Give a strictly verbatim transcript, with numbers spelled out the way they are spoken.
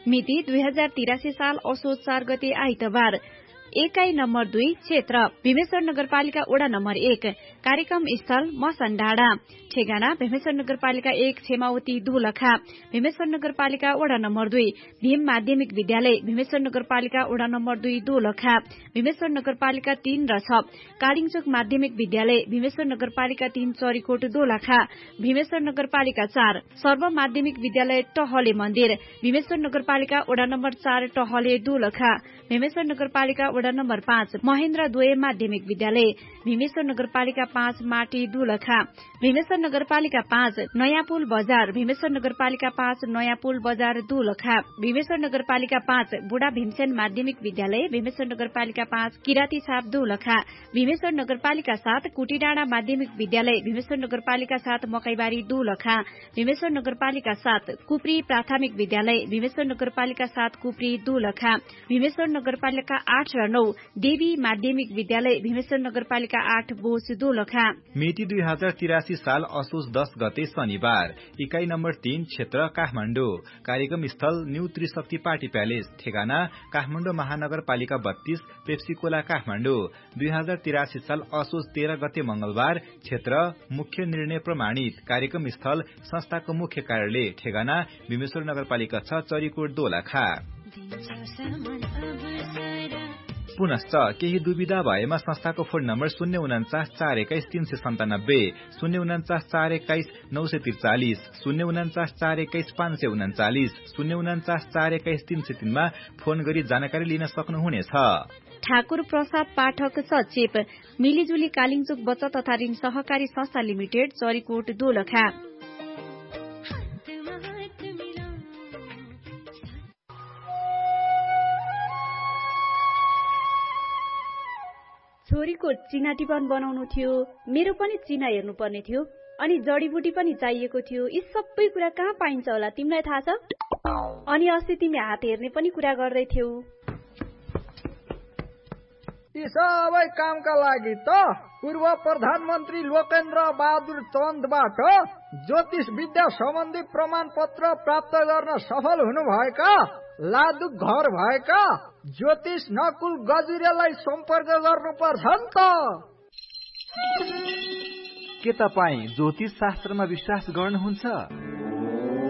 मिति दुई हजार तिरासी साल असोज चार गते आइतबार। एकाइ नम्बर दुई क्षेत्र भीमेश्वर नगरपालिका वडा नम्बर एक कार्यक्रम स्थल मसन डाँडा ठेगाना भीमेश्वर नगरपालिका एक छेमावती दोलखा भीमेश्वर नगरपालिका वडा नम्बर दुई भीम माध्यमिक विद्यालय भीमेश्वर नगरपालिका वडा नम्बर दुई दोलखा भीमेश्वर नगरपालिका तीन र छ कालिङचोक माध्यमिक विद्यालय भीमेश्वर नगरपालिका तीन चरीकोट दोलखा भीमेश्वर नगरपालिका चार सर्व माध्यमिक विद्यालय टहले मन्दिर भीमेश्वर नगरपालिका वडा नम्बर चार टहले दोलखा भीमेश्वर नगरपालिका वडा नम्बर पाँच महेन्द्र द्वय माध्यमिक विद्यालय भीमेश्वर नगरपालिका पाँच माटी दोलखा भीमेश्वर नगरपालिका पाँच नयाँ पुल बजार भीमेश्वर नगरपालिका पाँच नयाँ पुल बजार दोलखा भीमेश्वर नगरपालिका पाँच बुढा भीमसेन माध्यमिक विद्यालय भीमेश्वर नगरपालिका पाँच किराती छाप दोलखा भीमेश्वर नगरपालिका सात कुटीडाँडा माध्यमिक विद्यालय भीमेश्वर नगरपालिका सात मकैबारी दोलखा भीमेश्वर नगरपालिका सात कुप्री प्राथमिक विद्यालय भीमेश्वर नगरपालिका सात कुप्री दोलखा भीमेश्वर नगरपालिका आठ र नौ देवी माध्यमिक विद्यालय भीमेश्वर नगरपालिका आठ बोस दोलखा। मिति दुई हजार तिरासी साल असोज दस गते शनिबार। इकाई नम्बर तीन क्षेत्र काठमाडौँ कार्यक्रम स्थल न्यू त्रिशक्ति पार्टी प्यालेस ठेगाना काठमाडौँ महानगरपालिका बत्तीस पेप्सीकोला काठमाडौँ दुई हजार तिरासी साल असोज तेह्र गते मंगलबार क्षेत्र मुख्य निर्णय प्रमाणित कार्यक्रम स्थल संस्थाको मुख्य कार्यालय ठेगाना भीमेश्वर नगरपालिका छ चरीकोट दोलखा। पुनश्च केही दुविधा भएमा संस्थाको फोन नम्बर शून्य उन्चास चार एक्काइस तीन सय सन्तानब्बे शून्य उन्चास चार एक्काइस नौ सय त्रिचालिस शून्य उन्चास चार एक्काइस पाँच सय उन्चालिस शून्य उन्चास चार एक्काइस तीन सय तीनमा फोन गरी जानकारी लिन सक्नुहुनेछ। ठाकुर प्रसाद पाठक सचिव मिलिजुली कालिङचोक बचत तथा ऋण सहकारी संस्था लिमिटेड चरीकोट दोलखा। छोरीको चिना टिपन बनाउनु थियो, मेरो पनि चिना हेर्नु पर्ने थियो, अनि जडीबुटी पनि चाहिएको थियो। यी सबै कुरा कहाँ पाइन्छ होला तिमीलाई थाहा छ? अनि अस्ति तिमी हात हेर्ने पनि कुरा गर्दै थियौ। यी सबै कामका लागि त पूर्व प्रधानमन्त्री लोकेन्द्र बहादुर चन्दबाट ज्योतिष विद्या सम्बन्धी प्रमाण पत्र प्राप्त गर्न सफल हुनुभएका लादुक घर भएका ज्योतिष नकुल गजुरेलाई सम्पर्क गर्नुपर्छ नि त। के तपाईँ ज्योतिष शास्त्रमा विश्वास गर्नुहुन्छ?